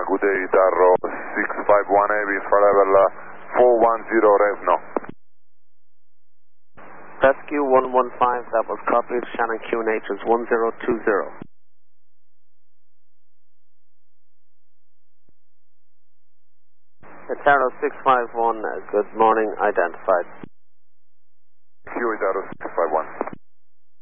good day, Darro 651 Avis for level 410 rev no. Rescue 115, that was copied, Shannon QNH is 1020. Darro 651, good morning, identified. Q Darro 651.